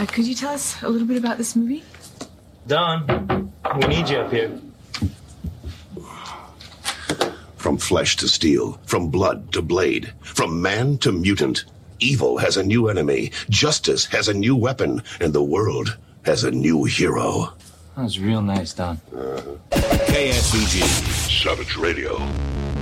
Could you tell us a little bit about this movie? Don, we need you up here. From flesh to steel, from blood to blade, from man to mutant, evil has a new enemy, justice has a new weapon, and the world has a new hero. That was real nice, Don. KSVG. Savage Radio.